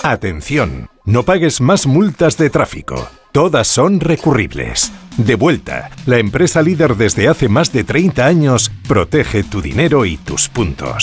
Atención, no pagues más multas de tráfico. Todas son recurribles. Devuelta, la empresa líder desde hace más de 30 años, protege tu dinero y tus puntos.